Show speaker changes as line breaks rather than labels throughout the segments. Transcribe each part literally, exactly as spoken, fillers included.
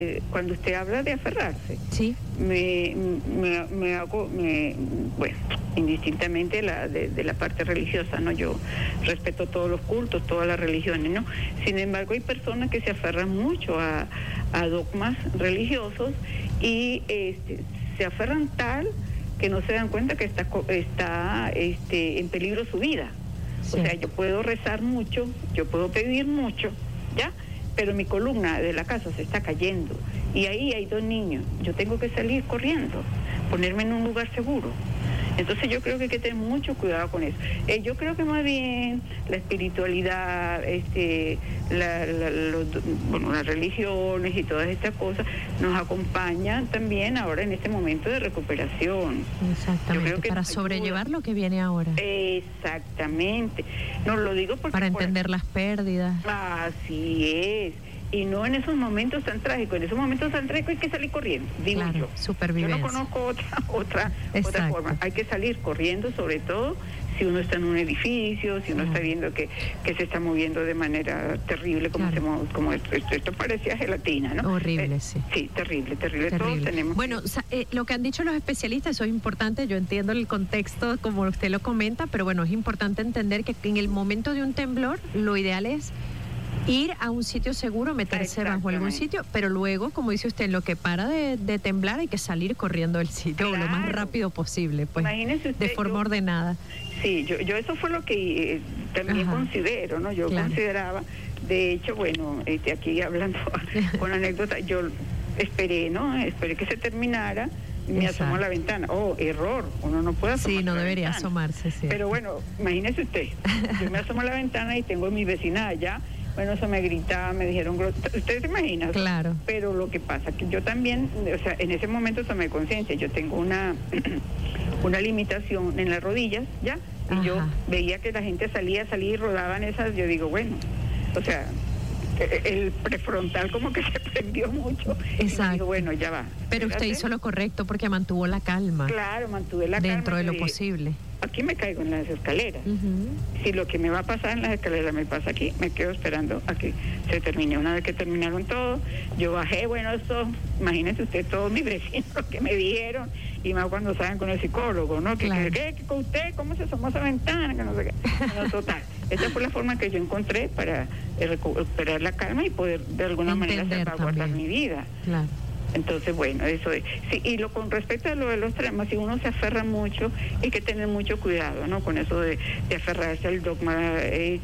Cuando usted habla de aferrarse,
sí,
me, me, me hago, me, bueno, indistintamente la, de, de la parte religiosa, ¿no? Yo respeto todos los cultos, todas las religiones, ¿no? Sin embargo, hay personas que se aferran mucho a, a dogmas religiosos y este, se aferran tal que no se dan cuenta que está, está este, en peligro su vida. Sí. O sea, yo puedo rezar mucho, yo puedo pedir mucho, ¿ya? Pero mi columna de la casa se está cayendo y ahí hay dos niños, yo tengo que salir corriendo, ponerme en un lugar seguro. Entonces yo creo que hay que tener mucho cuidado con eso. Eh, yo creo que más bien la espiritualidad, este, la, la, los, bueno, las religiones y todas estas cosas nos acompañan también ahora en este momento de recuperación.
Exactamente, yo creo que para sobrellevar lo que viene ahora.
Exactamente. No lo digo porque...
Para entender por... las pérdidas.
Así es. Y no en esos momentos tan trágicos. En esos momentos tan trágicos hay que salir corriendo, digo
claro,
yo.
Supervivencia.
Yo no conozco otra, otra, otra forma. Hay que salir corriendo, sobre todo si uno está en un edificio, si uno claro. está viendo que, que se está moviendo de manera terrible, como, claro. se, como esto, esto, esto parecía gelatina, ¿no?
Horrible,
eh,
sí.
Sí, terrible, terrible.
terrible.
Todos tenemos...
Bueno, eh, lo que han dicho los especialistas, eso es importante, yo entiendo el contexto como usted lo comenta, pero bueno, es importante entender que en el momento de un temblor, lo ideal es ir a un sitio seguro, meterse bajo algún sitio, pero luego, como dice usted, en lo que para de, de temblar hay que salir corriendo del sitio claro. lo más rápido posible, pues, usted, de forma yo, ordenada.
Sí, yo, yo eso fue lo que eh, también Ajá. considero, ¿no? Yo claro. consideraba, de hecho, bueno, este, aquí hablando con anécdota, yo esperé, ¿no? Esperé que se terminara. Me Exacto. asomo a la ventana. Oh, error, uno no puede asomarse.
Sí, no
a la
debería
ventana.
asomarse, sí.
Pero bueno, imagínese usted, yo me asomo a la ventana y tengo a mi vecina allá. Bueno, eso me gritaba, me dijeron, ¿usted se imagina?
Claro.
Pero lo que pasa que yo también, o sea, en ese momento tomé conciencia, yo tengo una una limitación en las rodillas, ¿ya? Y Ajá. yo veía que la gente salía, salía y rodaban esas, yo digo, bueno, o sea, el prefrontal como que se prendió mucho.
Exacto.
Y digo, bueno, ya va.
Pero usted hizo lo correcto porque mantuvo la calma.
Claro, mantuve la calma.
Dentro de lo posible.
Aquí me caigo en las escaleras.
Uh-huh.
Si lo que me va a pasar en las escaleras me pasa aquí, me quedo esperando a que se termine. Una vez que terminaron todo, yo bajé, bueno, eso, imagínese usted todos mis vecinos que me dijeron, y más cuando saben con el psicólogo, ¿no? Que, claro. que, que con usted, ¿cómo se asomó a esa ventana? Que no sé qué. No, total. Esa fue la forma que yo encontré para recuperar la calma y poder de alguna
Entender
manera salvaguardar
también.
mi vida.
Claro.
Entonces, bueno, eso es. Sí, y lo con respecto a lo de los traumas, si uno se aferra mucho, hay que tener mucho cuidado, ¿no? Con eso de, de aferrarse al dogma eh,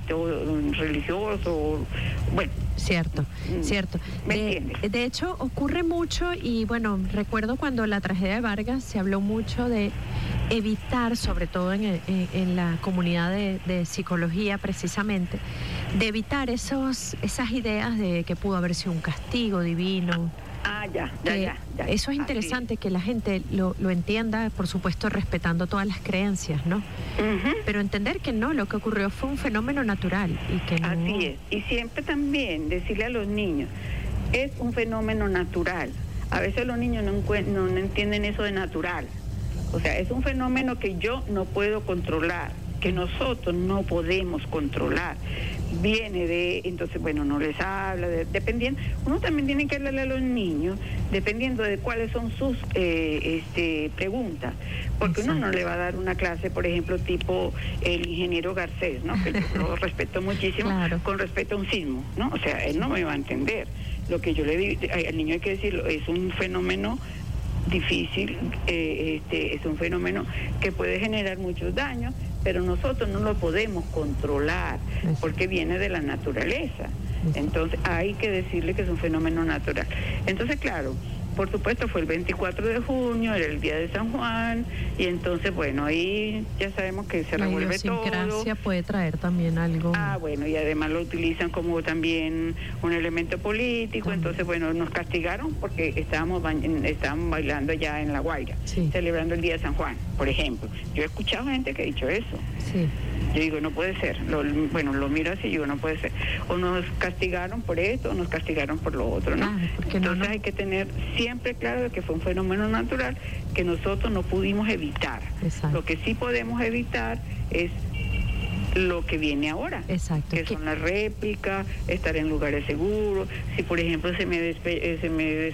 religioso, bueno.
Cierto, mm, cierto.
¿Me
de,
entiendes?
De hecho, ocurre mucho y, bueno, recuerdo cuando la tragedia de Vargas se habló mucho de evitar, sobre todo en, en, en la comunidad de, de psicología precisamente, de evitar esos esas ideas de que pudo haber sido un castigo divino.
Ah, ya, ya,
eh,
ya, ya.
Eso es interesante que la gente lo, lo entienda, por supuesto respetando todas las creencias, ¿no?
Uh-huh.
Pero entender que no, lo que ocurrió fue un fenómeno natural y que no...
Así es. Y siempre también decirle a los niños, es un fenómeno natural. A veces los niños no, no, no entienden eso de natural. O sea, es un fenómeno que yo no puedo controlar, que nosotros no podemos controlar. Viene de, entonces, bueno, no les habla, de, dependiendo, uno también tiene que hablarle a los niños, dependiendo de cuáles son sus eh, este, preguntas, porque Exacto. uno no le va a dar una clase, por ejemplo, tipo el ingeniero Garcés, ¿no? Que yo lo respeto muchísimo,
claro.
con respecto a un sismo, ¿no? O sea, él no me va a entender. Lo que yo le digo, al niño hay que decirlo, es un fenómeno difícil, eh, este, es un fenómeno que puede generar muchos daños, pero nosotros no lo podemos controlar porque viene de la naturaleza. Entonces hay que decirle que es un fenómeno natural. Entonces, claro, por supuesto fue el veinticuatro de junio, era el día de San Juan, y entonces, bueno, ahí ya sabemos que se revuelve todo.
La idiosincrasia puede traer también algo.
Ah, bueno, y además lo utilizan como también un elemento político, ¿Cómo? Entonces, bueno, nos castigaron porque estábamos, ba estábamos bailando ya en La Guaira, sí. celebrando el día de San Juan, por ejemplo. Yo he escuchado gente que ha dicho eso.
Sí.
Yo digo, no puede ser. Lo, bueno, lo miro así y digo, no puede ser. O nos castigaron por esto o nos castigaron por lo otro, ¿no?
Ah,
Entonces
no, no.
hay que tener siempre claro de que fue un fenómeno natural que nosotros no pudimos evitar.
Exacto.
Lo que sí podemos evitar es lo que viene ahora,
Exacto.
que
¿Qué?
son las réplicas, estar en lugares seguros. Si por ejemplo se me, despe se me